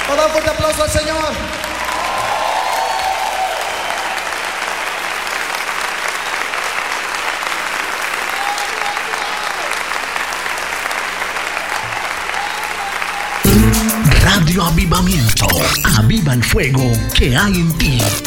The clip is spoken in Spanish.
Un fuerte aplauso al Señor. Radio Avivamiento. Aviva el fuego que hay en ti.